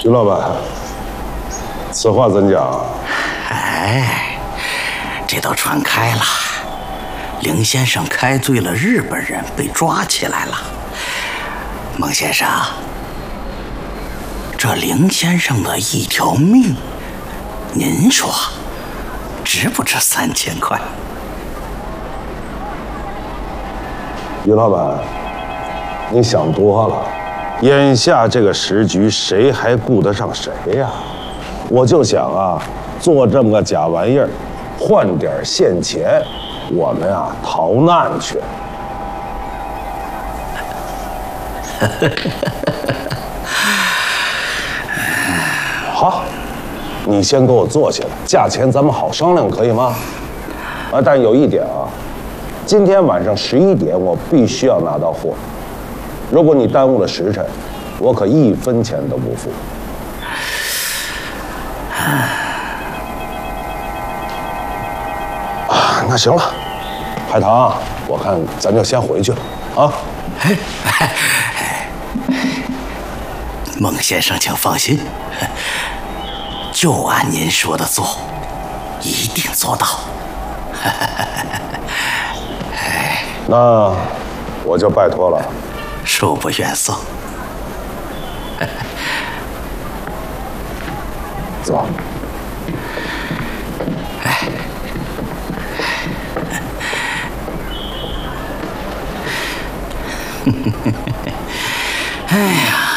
徐老板，此话怎讲？ 哎，这都传开了，凌先生开罪了日本人，被抓起来了。孟先生，这凌先生的一条命，您说值不值3000块？ 于老板，你想多了。眼下这个时局，谁还顾得上谁呀？我就想啊，做这么个假玩意儿，换点现钱，我们啊逃难去。好，你先给我做起来，价钱咱们好商量，可以吗？啊，但有一点啊，今天晚上11点我必须要拿到货。如果你耽误了时辰，我可1分钱都不付。啊，那行了，海棠，我看咱就先回去了啊。 孟先生，请放心，就按您说的做，一定做到。 那我就拜托了。 恕不远送。 走。 哎呀，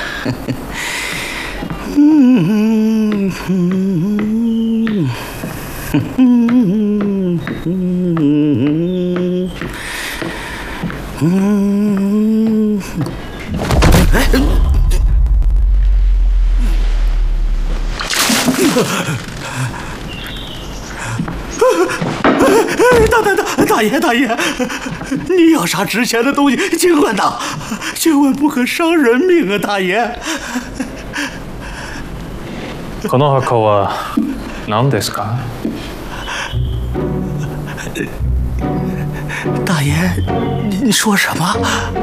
大爷，你要啥值钱的东西，尽管拿，千万不可伤人命啊，大爷。 この箱は何ですか？ 大爷，您说什么？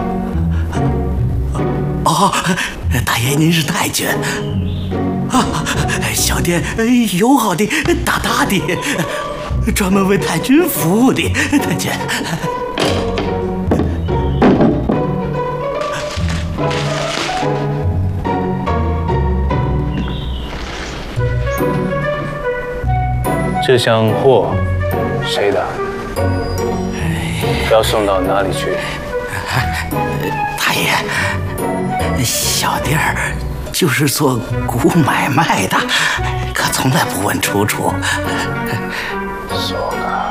哦，大爷您是太君啊，小店友好的、大大的。专门为太君服务的，太君。 这箱货谁的？要送到哪里去？ 大爷，小店儿就是做古买卖的，可从来不问出处。 そうか。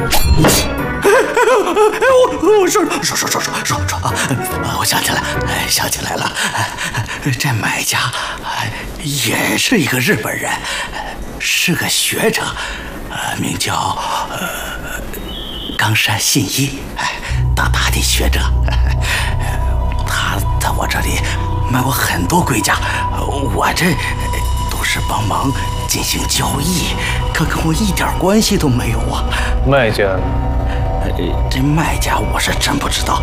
我说，我想起来了，这买家也是一个日本人，是个学者，名叫冈山信一，大大的学者。他在我这里买过很多龟甲，我这都是帮忙进行交易，可跟我一点关系都没有啊。 卖家？ 这卖家我是真不知道，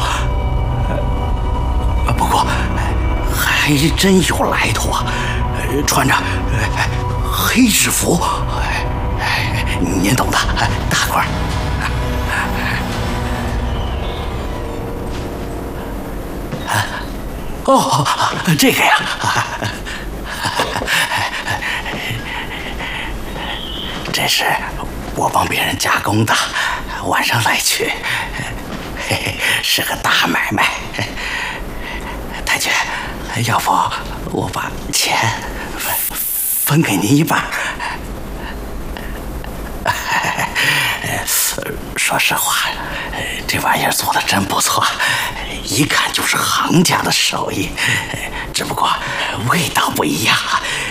不过还真有来头啊，穿着黑制服，您懂的，大官。哦，这个呀，这是我帮别人加工的，晚上来取，是个大买卖。太君，要不我把钱分给您一半？说实话，这玩意儿做的真不错，一看就是行家的手艺，只不过味道不一样，